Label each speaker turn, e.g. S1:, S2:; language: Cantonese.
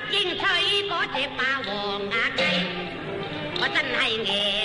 S1: 應吹嗰隻霸王鴨雞，我真係